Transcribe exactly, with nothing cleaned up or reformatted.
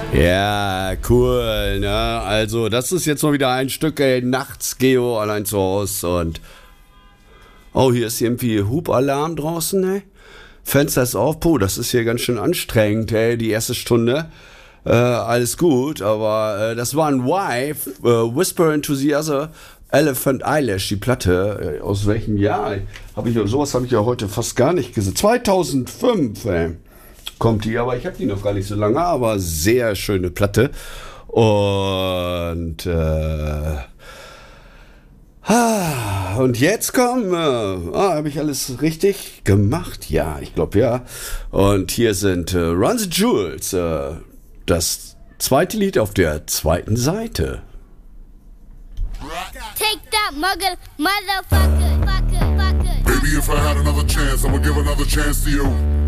Ja, cool, ne? Also, das ist jetzt mal wieder ein Stück, ey, nachts Geo allein zu Hause und... Oh, hier ist irgendwie Hupalarm draußen, ey. Fenster ist auf, puh, das ist hier ganz schön anstrengend, ey, die erste Stunde. Äh, alles gut, aber äh, das war ein Wife, äh, Whisper into the Other, Elephant Eyelash, die Platte. Äh, aus welchem Jahr? Hab ich, sowas habe ich ja heute fast gar nicht gesehen. zweitausendfünf, ey. Kommt die, aber ich habe die noch gar nicht so lange, aber sehr schöne Platte. Und äh, ah, und jetzt kommen, äh, ah, habe ich alles richtig gemacht? Ja, ich glaube ja. Und hier sind äh, Run the Jewels, äh, das zweite Lied auf der zweiten Seite. Take that, mugger, motherfucker, fucker, fucker. Baby, if I had another chance, I would give another chance to you.